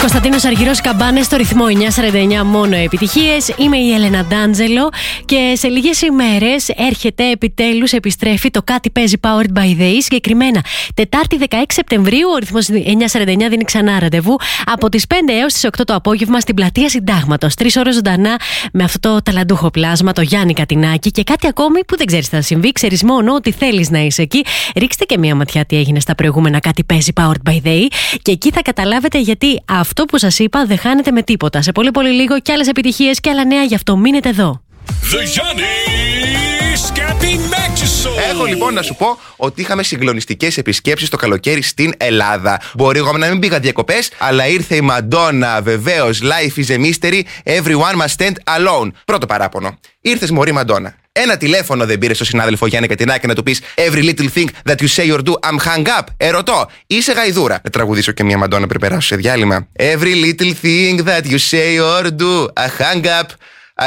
Κωνσταντίνος Αργυρός Καμπάνες στο ρυθμό 949, μόνο επιτυχίες. Είμαι η Έλενα Ντάντζελο και σε λίγες ημέρες έρχεται επιτέλους, επιστρέφει το Κάτι Παίζει Powered by the E. Συγκεκριμένα Τετάρτη 16 Σεπτεμβρίου ο ρυθμός 949 δίνει ξανά ραντεβού από τις 5 έως τις 8 το απόγευμα στην Πλατεία Συντάγματος. 3 ώρες ζωντανά με αυτό το ταλαντούχο πλάσμα, το Γιάννη Κατινάκη, και κάτι ακόμη που δεν ξέρεις τι θα συμβεί. Ξέρεις μόνο ότι θέλεις να είσαι εκεί. Ρίξτε και μία ματιά τι έγινε στα προηγούμενα Κάτι Παίζει Powered by the E και εκεί θα καταλάβετε γιατί αυτό που σας είπα δεν χάνεται με τίποτα. Σε πολύ πολύ λίγο και άλλες επιτυχίες και άλλα νέα, γι' αυτό μείνετε εδώ. Έχω λοιπόν να σου πω ότι είχαμε συγκλονιστικές επισκέψεις το καλοκαίρι στην Ελλάδα. Μπορεί εγώ να μην πήγα διακοπές, αλλά ήρθε η Μαντόνα, βεβαίως. Life is a mystery, everyone must stand alone. Πρώτο παράπονο. Ήρθες μωρή Μαντόνα. Ένα τηλέφωνο δεν πήρε στον συνάδελφο Γιάννη Κατινάκη να του πεις Every little thing that you say or do, I'm hung up. Ερωτώ, είσαι γαϊδούρα. Να τραγουδήσω και μια Μαντόνα πριν περάσω σε διάλειμμα. Every little thing that you say or do, I hung up.